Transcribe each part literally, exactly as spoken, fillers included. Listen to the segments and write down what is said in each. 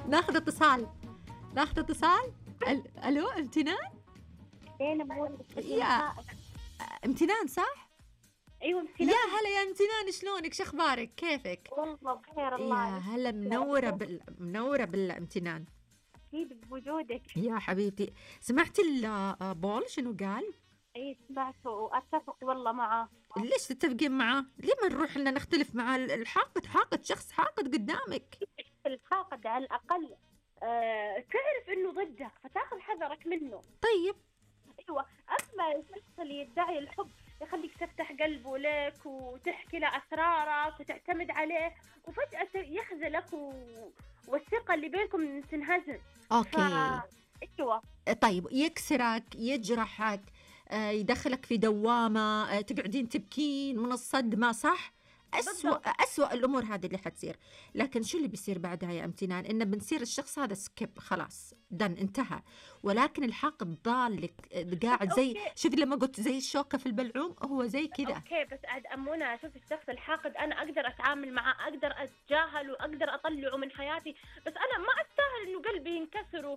ناخذ اتصال ناخذ اتصال ال- الو امتنان. زينب مولد يا امتنان صح؟ ايوه يا امتنان. هلا يا امتنان، شلونك؟ شخبارك؟ كيفك؟ والله بخير الله يا يعافيك. هلا، منورة بال... منورة بالامتنان. اكيد بوجودك. يا حبيبتي، سمعتي البول شنو قال؟ اي سمعته واتفق والله معاه. ليش تتفقين معاه؟ ليه ما نروح لنا نختلف مع الحاقد؟ حاقد شخص حاقد قدامك. الحاقد على الاقل آه تعرف انه ضدك فتاخذ حذرك منه. طيب ايوه، اما الشخص اللي يدعي الحب يخليك تفتح قلبه لك وتحكي له اسرارك وتعتمد عليه وفجأة يخذلك و... والثقة اللي بينكم تنهزم. اوكي ف... ايوه طيب، يكسرك، يجرحك، آه، يدخلك في دوامة، آه، تقعدين تبكين من الصدمة، صح؟ أسوأ أسوأ الأمور هذه اللي حتصير. لكن شو اللي بيصير بعدها يا امتنان؟ إنه بنصير الشخص هذا سكيب، خلاص دن انتهى. ولكن الحاقد ضالك قاعد زي، شوفي لما قلت زي الشوكة في البلعوم، هو زي كذا. اوكي بس عاد امونة، اشوف الشخص الحاقد انا اقدر اتعامل معه، اقدر اتجاهله واقدر اطلعه من حياتي، بس انا ما استاهل انه قلبي ينكسر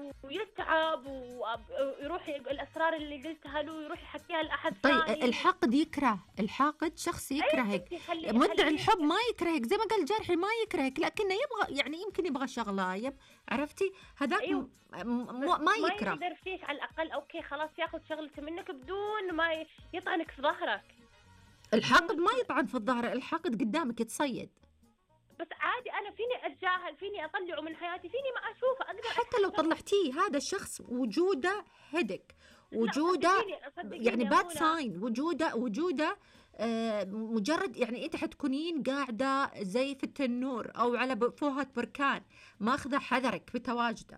ويتعب ويروح الاسرار اللي قلتها له يروح يحكيها لاحد طيب ثاني. الحاقد يكره، الحاقد شخص يكرهك. مدعي الحب ما يكرهك، زي ما قال جرحي ما يكرهك، لكنه يبغى، يعني يمكن يبغى شغله، يب عرفتي هذاك. أيوه. ما, ما يكره، ما يقدر فيك على الاقل. اوكي خلاص ياخذ شغلته منك بدون ما يطعنك في ظهرك. الحاقد ما يطعن في الظهر، الحاقد قدامك يتصيد. بس عادي انا فيني اتجاهل، فيني اطلعه من حياتي، فيني ما اشوفه، اقدر حتى لو طلعتيه هذا الشخص وجوده هدك، وجوده صدقيني صدقيني يعني باد ساين، وجوده وجوده آه مجرد يعني انت حتكونين قاعده زي في التنور او على فوهة بركان، ماخذه حذرك بتواجده.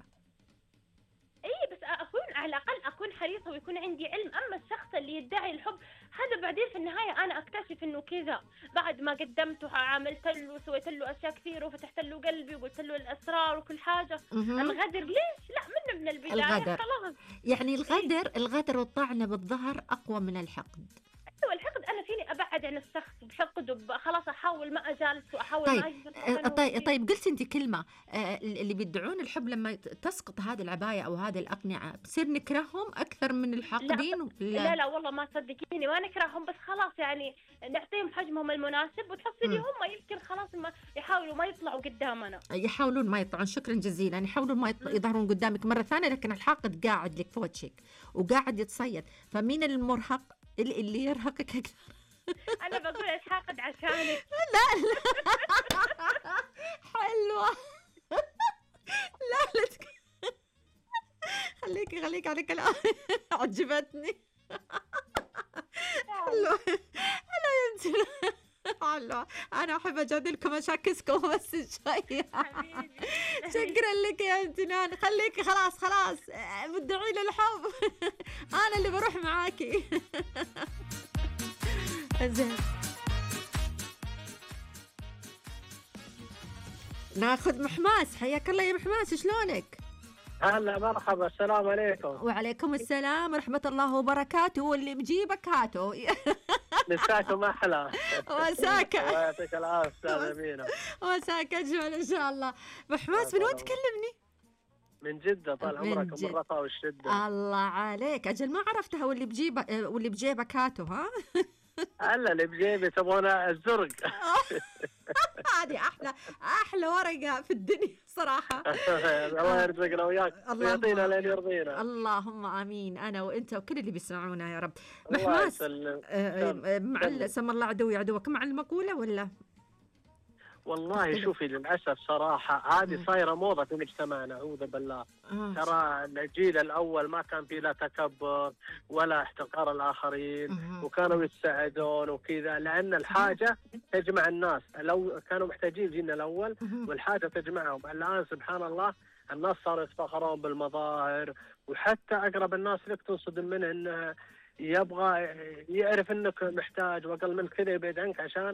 اي بس اكون على الاقل اكون حريصه ويكون عندي علم. اما الشخص اللي يدعي الحب هذا بعدين في النهايه انا اكتشف انه كذا، بعد ما قدمته عملت له وسويت له اشياء كثير وفتحت له قلبي وقلت له الاسرار وكل حاجه. الغدر ليش؟ لا منه من البدايه الغدر. خلاص يعني الغدر الغدر والطعنه بالظهر اقوى من الحقد. ايوه الحقد انا فيني ابعد عن الشخص بحقده، خلاص احاول ما اجالسه، احاول طيب. ما اجلس. آه طيب طيب قلت انت كلمه، آه اللي بيدعون الحب لما تسقط هذه العبايه او هذه الاقنعه بصير نكرههم اكثر من الحاقدين. لا, لا لا والله ما تصدقيني، ما نكرههم، بس خلاص يعني نعطيهم حجمهم المناسب وتحصلي هم يمكن خلاص ما يحاولوا ما يطلعوا قدامنا، يحاولون ما يطلعون. شكرا جزيلا. يحاولون ما يظهرون قدامك مره ثانيه، لكن الحاقد قاعد لك في وجهك وقاعد يتصيد. فمين المرهق اللي, اللي يرهقك اكثر؟ أنا بقول الحاقد عشانك. لا لا حلوة. لا لا تك... خليكي خليكي على كلام عجبتني. حلوة حلوة يا بنتي، حلوة. أنا أحب أجادلكم أشاكسكم بس شوية. شكرا لك يا امتنان. خليكي خلاص خلاص بدعي للحب. أنا اللي بروح معاكي. زين ناخذ محماس. حياك الله يا محماس، شلونك؟ هلا مرحبا، السلام عليكم. وعليكم السلام ورحمة الله وبركاته. واللي بجيبك هاته. مساكم أحلى. وساك يعطيك العافية أستاذ أمينة. وساك أجمل إن شاء الله. محماس من وين تكلمني؟ من جدة. طال عمرك من الرخاء والشدة. الله عليك، أجل ما عرفتها. واللي بجيبك واللي بجيبك هاته ها. هلا اللي بجيبي تبغون الزرق. هذه أحلى أحلى ورقة في الدنيا صراحة. الله يرزقنا وياك ويعطينا لين يرضينا. اللهم آمين، أنا وأنت وكل اللي بيسمعونا يا رب. محماس مع سم الله عدوي عدوك، مع المقولة ولا؟ والله شوفي للأسف صراحة هذه صايرة موضة في مجتمعنا، أعوذ بالله. آه. ترى الجيل الأول ما كان فيه لا تكبر ولا احتقار الآخرين. آه. وكانوا يتساعدون وكذا، لأن الحاجة تجمع الناس. لو كانوا محتاجين جيلنا الأول آه. والحاجة تجمعهم. الآن سبحان الله الناس صاروا يفتخرون بالمظاهر، وحتى أقرب الناس لك تنصدم منه إنه يبغى يعرف إنك محتاج وأقل من كذا يبعد عنك عشان